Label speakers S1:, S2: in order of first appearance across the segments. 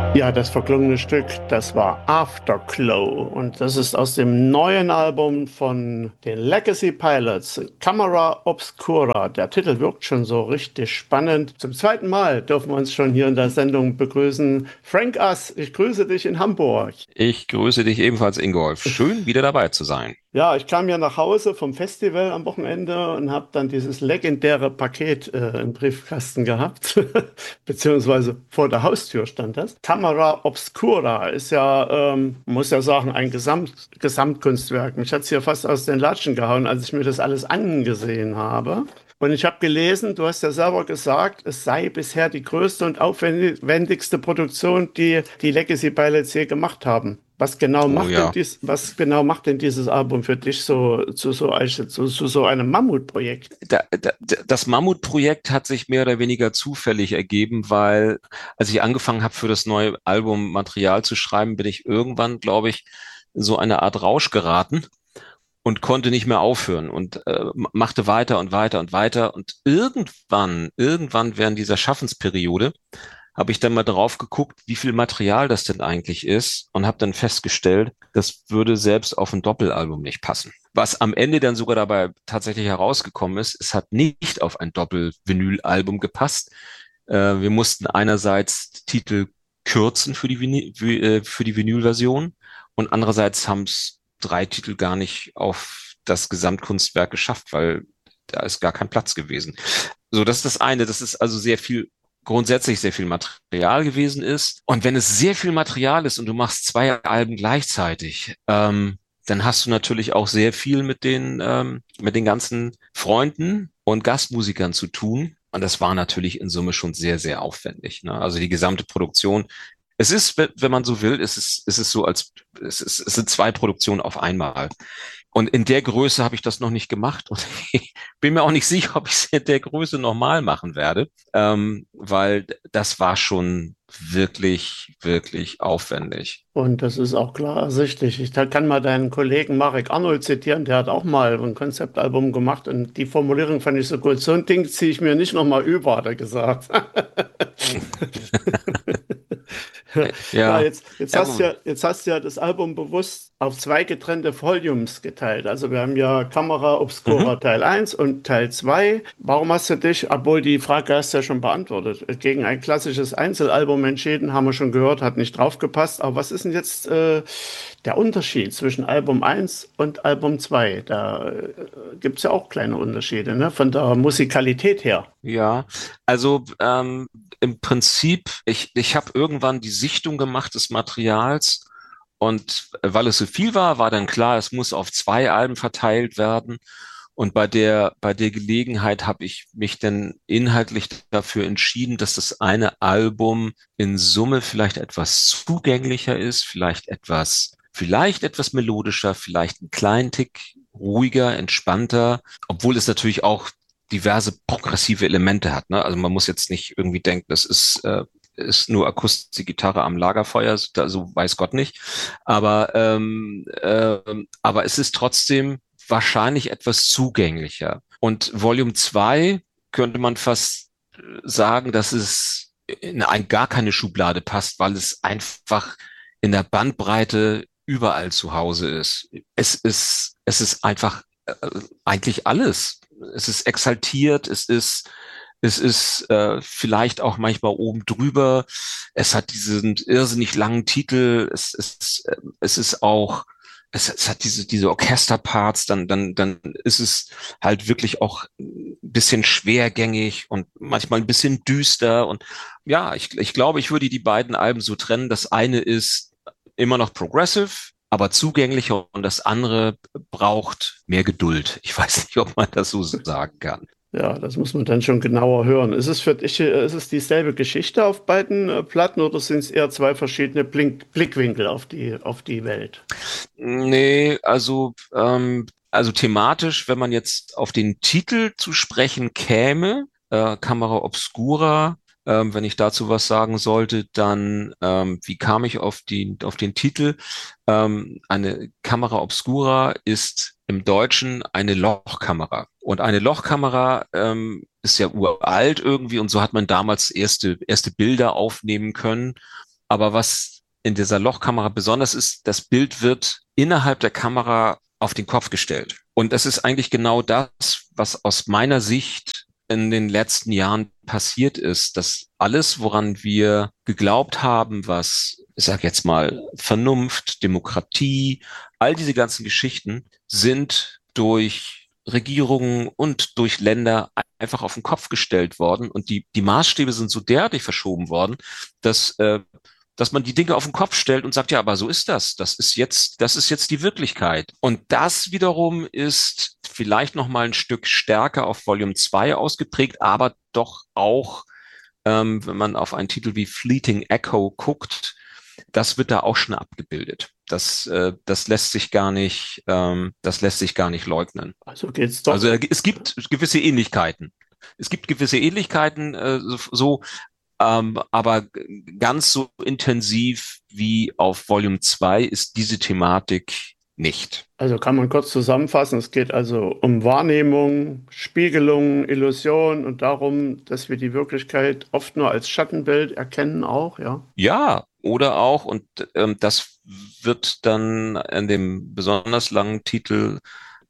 S1: Ja, das verklungene Stück, das war Afterglow und das ist aus dem neuen Album von den Legacy Pilots, Camera Obscura. Der Titel wirkt schon so richtig spannend. Zum zweiten Mal dürfen wir uns schon hier in der Sendung begrüßen. Frank Ass, ich grüße dich in Hamburg.
S2: Ich grüße dich ebenfalls, Ingolf. Schön, wieder dabei zu sein.
S1: Ja, ich kam ja nach Hause vom Festival am Wochenende und habe dann dieses legendäre Paket im Briefkasten gehabt, beziehungsweise vor der Haustür stand das. Camera Obscura ist ja, muss ja sagen, ein Gesamtkunstwerk. Mich hat's hier fast aus den Latschen gehauen, als ich mir das alles angesehen habe. Und ich habe gelesen, du hast ja selber gesagt, es sei bisher die größte und aufwendigste Produktion, die die Legacy Pilots je gemacht haben.
S2: Oh ja.
S1: Was genau macht denn dieses Album für dich zu so einem Mammutprojekt?
S2: Das Mammutprojekt hat sich mehr oder weniger zufällig ergeben, weil als ich angefangen habe, für das neue Album Material zu schreiben, bin ich irgendwann, glaube ich, in so eine Art Rausch geraten und konnte nicht mehr aufhören und machte weiter und weiter und weiter. Und irgendwann während dieser Schaffensperiode habe ich dann mal drauf geguckt, wie viel Material das denn eigentlich ist und habe dann festgestellt, das würde selbst auf ein Doppelalbum nicht passen. Was am Ende dann sogar dabei tatsächlich herausgekommen ist, es hat nicht auf ein Doppel-Vinyl-Album gepasst. Wir mussten einerseits Titel kürzen für die Vinyl-Version und andererseits haben es drei Titel gar nicht auf das Gesamtkunstwerk geschafft, weil da ist gar kein Platz gewesen. So, das ist das eine. Das ist also grundsätzlich sehr viel Material gewesen ist. Und wenn es sehr viel Material ist und du machst zwei Alben gleichzeitig, dann hast du natürlich auch sehr viel mit den ganzen Freunden und Gastmusikern zu tun. Und das war natürlich in Summe schon sehr, sehr aufwendig. Ne? Also die gesamte Produktion. Es ist, wenn man so will, es ist so es sind zwei Produktionen auf einmal. Und in der Größe habe ich das noch nicht gemacht und ich bin mir auch nicht sicher, ob ich es in der Größe nochmal machen werde, weil das war schon wirklich, wirklich aufwendig.
S1: Und das ist auch klar ersichtlich. Ich kann mal deinen Kollegen Marek Arnold zitieren, der hat auch mal ein Konzeptalbum gemacht und die Formulierung fand ich so gut. So ein Ding ziehe ich mir nicht nochmal über, hat er gesagt. Ja,
S2: Ja, ja,
S1: jetzt hast du ja das Album bewusst auf zwei getrennte Volumes geteilt. Also wir haben ja Camera
S2: mhm.
S1: Obscura Teil eins und Teil 2. Warum hast du dich, obwohl die Frage hast du ja schon beantwortet, gegen ein klassisches Einzelalbum entschieden? Haben wir schon gehört, hat nicht draufgepasst. Aber was ist denn jetzt der Unterschied zwischen Album eins und Album 2? Da gibt es ja auch kleine Unterschiede, ne? Von der Musikalität her.
S2: Ja, also im Prinzip, ich habe irgendwann die Sichtung gemacht des Materials und weil es so viel war, war dann klar, es muss auf zwei Alben verteilt werden. Und bei der Gelegenheit habe ich mich dann inhaltlich dafür entschieden, dass das eine Album in Summe vielleicht etwas zugänglicher ist, vielleicht etwas melodischer, vielleicht einen kleinen Tick ruhiger, entspannter, obwohl es natürlich auch diverse progressive Elemente hat. Ne? Also man muss jetzt nicht irgendwie denken, ist nur Akustikgitarre am Lagerfeuer, so weiß Gott nicht. Aber es ist trotzdem wahrscheinlich etwas zugänglicher. Und Volume 2 könnte man fast sagen, dass es gar keine Schublade passt, weil es einfach in der Bandbreite überall zu Hause ist. Es ist einfach eigentlich alles. Es ist exaltiert, es ist vielleicht auch manchmal oben drüber. Es hat diesen irrsinnig langen Titel. Es ist auch, es hat diese Orchesterparts. Dann ist es halt wirklich auch ein bisschen schwergängig und manchmal ein bisschen düster. Und ja, ich glaube, ich würde die beiden Alben so trennen. Das eine ist immer noch progressive, aber zugänglicher und das andere braucht mehr Geduld. Ich weiß nicht, ob man das so sagen kann.
S1: Ja, das muss man dann schon genauer hören. Ist es für dich, ist es dieselbe Geschichte auf beiden Platten oder sind es eher zwei verschiedene Blickwinkel auf die Welt?
S2: Nee, also thematisch, wenn man jetzt auf den Titel zu sprechen käme, Camera Obscura, wenn ich dazu was sagen sollte, dann wie kam ich auf den Titel? Eine Kamera Obscura ist im Deutschen eine Lochkamera. Und eine Lochkamera ist ja uralt irgendwie und so hat man damals erste Bilder aufnehmen können. Aber was in dieser Lochkamera besonders ist, das Bild wird innerhalb der Kamera auf den Kopf gestellt. Und das ist eigentlich genau das, was aus meiner Sicht in den letzten Jahren passiert ist, dass alles, woran wir geglaubt haben, was, ich sag jetzt mal, Vernunft, Demokratie, all diese ganzen Geschichten sind durch Regierungen und durch Länder einfach auf den Kopf gestellt worden und die Maßstäbe sind so derartig verschoben worden, dass dass man die Dinge auf den Kopf stellt und sagt, ja, aber so ist das. Das ist jetzt die Wirklichkeit. Und das wiederum ist vielleicht noch mal ein Stück stärker auf Volume 2 ausgeprägt, aber doch auch, wenn man auf einen Titel wie Fleeting Echo guckt, das wird da auch schon abgebildet. Das lässt sich gar nicht leugnen.
S1: Also geht's
S2: Also
S1: doch.
S2: es gibt gewisse Ähnlichkeiten. Es gibt gewisse Ähnlichkeiten, aber ganz so intensiv wie auf Volume 2 ist diese Thematik nicht.
S1: Also kann man kurz zusammenfassen, es geht also um Wahrnehmung, Spiegelung, Illusion und darum, dass wir die Wirklichkeit oft nur als Schattenbild erkennen auch, ja.
S2: Ja, oder auch, und das wird dann in dem besonders langen Titel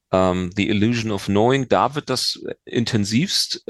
S2: The Illusion of Knowing, da wird das intensivst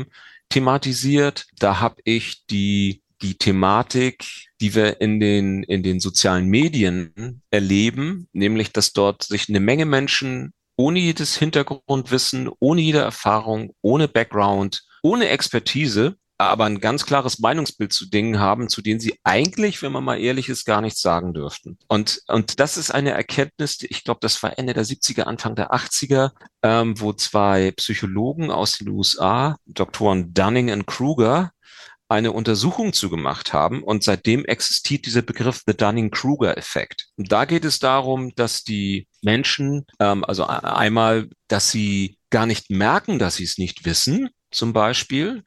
S2: thematisiert. Da habe ich die Thematik, die wir in den sozialen Medien erleben, nämlich, dass dort sich eine Menge Menschen ohne jedes Hintergrundwissen, ohne jede Erfahrung, ohne Background, ohne Expertise, aber ein ganz klares Meinungsbild zu Dingen haben, zu denen sie eigentlich, wenn man mal ehrlich ist, gar nichts sagen dürften. Und das ist eine Erkenntnis, ich glaube, das war Ende der 70er, Anfang der 80er, wo zwei Psychologen aus den USA, Doktoren Dunning und Kruger, eine Untersuchung zu gemacht haben und seitdem existiert dieser Begriff The Dunning-Kruger-Effekt. Und da geht es darum, dass die Menschen, also einmal, dass sie gar nicht merken, dass sie es nicht wissen, zum Beispiel,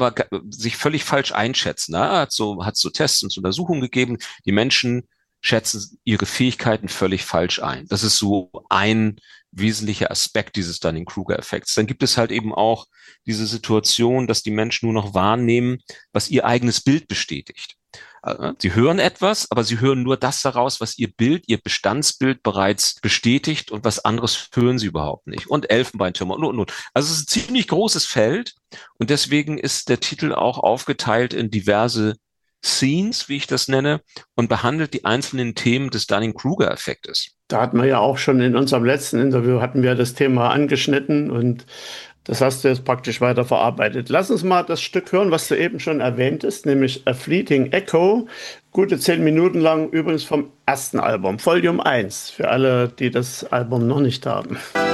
S2: sich völlig falsch einschätzen. Hat so Tests und Untersuchungen gegeben. Die Menschen schätzen ihre Fähigkeiten völlig falsch ein. Das ist so ein wesentlicher Aspekt dieses Dunning-Kruger-Effekts. Dann gibt es halt eben auch diese Situation, dass die Menschen nur noch wahrnehmen, was ihr eigenes Bild bestätigt. Sie hören etwas, aber sie hören nur das daraus, was ihr Bild, ihr Bestandsbild bereits bestätigt und was anderes hören sie überhaupt nicht. Und Elfenbeintürme und. Also es ist ein ziemlich großes Feld und deswegen ist der Titel auch aufgeteilt in diverse Scenes, wie ich das nenne, und behandelt die einzelnen Themen des Dunning-Kruger-Effektes.
S1: Da hatten wir ja auch schon in unserem letzten Interview hatten wir das Thema angeschnitten und das hast du jetzt praktisch weiter verarbeitet. Lass uns mal das Stück hören, was du eben schon erwähntest, nämlich A Fleeting Echo. Gute 10 Minuten lang, übrigens vom ersten Album, Volume 1, für alle, die das Album noch nicht haben.